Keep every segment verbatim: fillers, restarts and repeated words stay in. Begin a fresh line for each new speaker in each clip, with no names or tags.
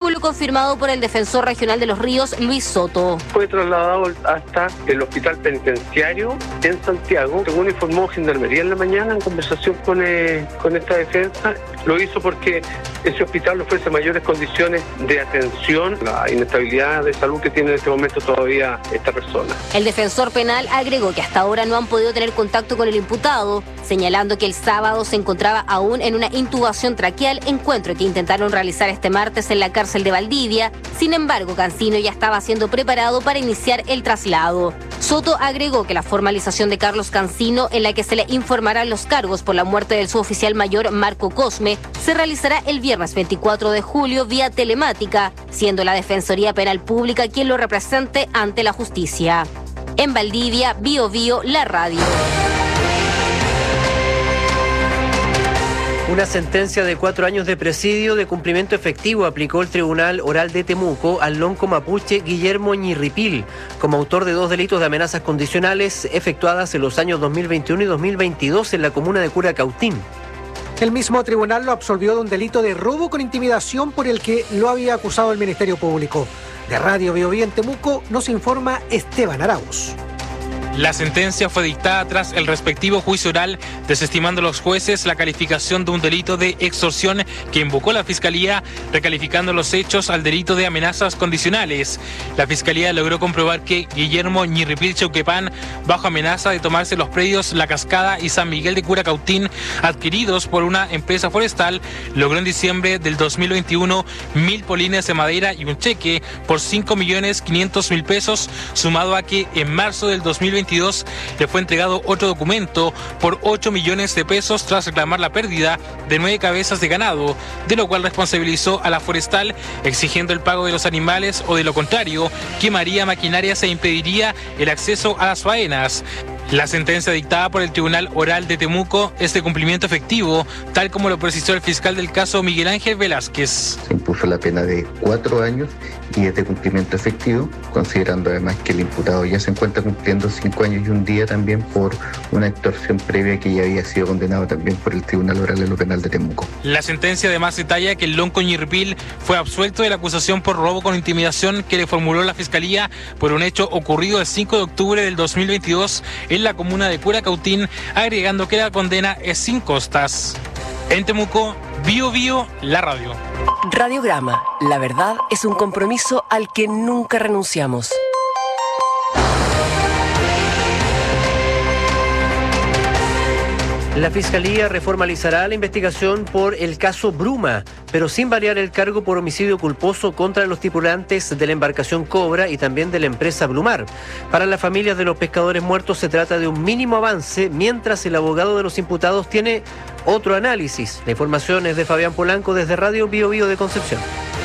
según lo confirmado por el defensor regional de Los Ríos, Luis Soto.
Fue trasladado hasta el hospital penitenciario en Santiago, según informó Gendarmería en la mañana en conversación con, eh, con esta defensa. Lo hizo porque ese hospital le ofrece mayores condiciones de atención, la inestabilidad de salud que tiene en este momento todavía esta persona.
El defensor penal agregó que hasta ahora no han podido tener contacto con el imputado, señalando que el sábado se encontraba aún en una intubación traqueal, encuentro que intentaron realizar este martes en la cárcel de Valdivia. Sin embargo, Cancino ya estaba siendo preparado para iniciar el traslado. Soto agregó que la formalización de Carlos Cancino, en la que se le informarán los cargos por la muerte del suboficial mayor Marco Cosme, se realizará el viernes veinticuatro de julio vía telemática, siendo la Defensoría Penal Pública quien lo represente ante la justicia. En Valdivia, Bio Bio, la radio.
Una sentencia de cuatro años de presidio de cumplimiento efectivo aplicó el Tribunal Oral de Temuco al lonco mapuche Guillermo Ñirripil como autor de dos delitos de amenazas condicionales efectuadas en los años dos mil veintiuno y dos mil veintidós en la comuna de Curacautín.
El mismo tribunal lo absolvió de un delito de robo con intimidación por el que lo había acusado el Ministerio Público. De Radio Bio Bio en Temuco nos informa Esteban Arauz.
La sentencia fue dictada tras el respectivo juicio oral, desestimando los jueces la calificación de un delito de extorsión que invocó la Fiscalía, recalificando los hechos al delito de amenazas condicionales. La Fiscalía logró comprobar que Guillermo Ñirripil Chauquepán, bajo amenaza de tomarse los predios La Cascada y San Miguel de Curacautín, adquiridos por una empresa forestal, logró en diciembre del dos mil veintiuno mil polines de madera y un cheque por cinco millones quinientos mil pesos, sumado a que en marzo del dos mil veintidós le fue entregado otro documento por ocho millones de pesos tras reclamar la pérdida de nueve cabezas de ganado, de lo cual responsabilizó a la forestal exigiendo el pago de los animales o de lo contrario quemaría maquinarias e impediría el acceso a las faenas. La sentencia dictada por el Tribunal Oral de Temuco es de cumplimiento efectivo, tal como lo precisó el fiscal del caso Miguel Ángel Velázquez.
Se impuso la pena de cuatro años y es de cumplimiento efectivo, considerando además que el imputado ya se encuentra cumpliendo cinco años y un día también por una extorsión previa que ya había sido condenado también por el Tribunal Oral de lo Penal de Temuco.
La sentencia además detalla que el lonco Ñirripil fue absuelto de la acusación por robo con intimidación que le formuló la Fiscalía por un hecho ocurrido el cinco de octubre del dos mil veintidós en la comuna de Curacautín, agregando que la condena es sin costas. En Temuco, Bio Bio, la radio.
Radiograma, la verdad es un compromiso al que nunca renunciamos.
La Fiscalía reformalizará la investigación por el caso Bruma, pero sin variar el cargo por homicidio culposo contra los tripulantes de la embarcación Cobra y también de la empresa Blumar. Para las familias de los pescadores muertos se trata de un mínimo avance, mientras el abogado de los imputados tiene otro análisis. La información es de Fabián Polanco desde Radio Bio Bio de Concepción.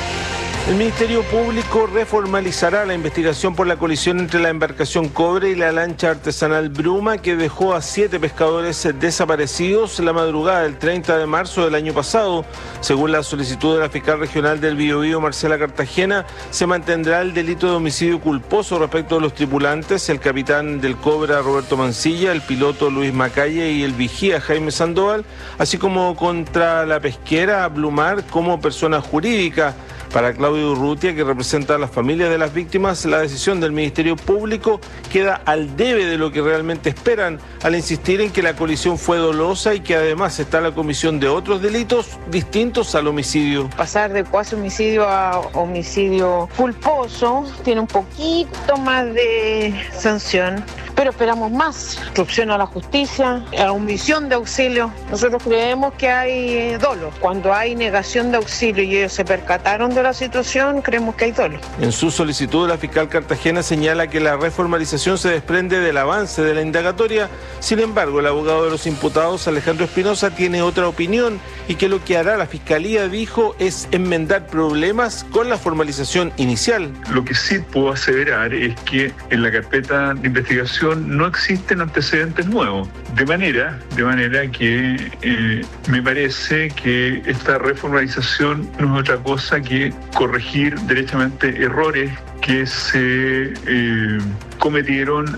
El Ministerio Público reformalizará la investigación por la colisión entre la embarcación Cobre y la lancha artesanal Bruma, que dejó a siete pescadores desaparecidos la madrugada del treinta de marzo del año pasado. Según la solicitud de la fiscal regional del Biobío, Marcela Cartagena, se mantendrá el delito de homicidio culposo respecto de los tripulantes, el capitán del Cobra Roberto Mancilla, el piloto Luis Macalle y el vigía Jaime Sandoval, así como contra la pesquera Blumar como persona jurídica. Para Claudio Urrutia, que representa a las familias de las víctimas, la decisión del Ministerio Público queda al debe de lo que realmente esperan, al insistir en que la colisión fue dolosa y que además está la comisión de otros delitos distintos al homicidio.
Pasar de cuasi homicidio a homicidio culposo tiene un poquito más de sanción, pero esperamos más. Instrucción a la justicia, a omisión de auxilio. Nosotros creemos que hay dolo. Cuando hay negación de auxilio y ellos se percataron de la situación, creemos que hay dolo.
En su solicitud, la fiscal Cartagena señala que la reformalización se desprende del avance de la indagatoria. Sin embargo, el abogado de los imputados, Alejandro Espinosa, tiene otra opinión y que lo que hará la fiscalía, dijo, es enmendar problemas con la formalización inicial.
Lo que sí puedo aseverar es que en la carpeta de investigación no existen antecedentes nuevos, de manera, de manera que eh, me parece que esta reformalización no es otra cosa que corregir derechamente errores que se eh, cometieron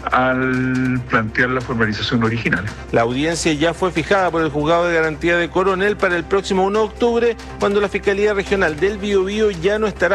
al plantear la formalización original.
La audiencia ya fue fijada por el Juzgado de Garantía de Coronel para el próximo uno de octubre, cuando la Fiscalía Regional del Biobío ya no estará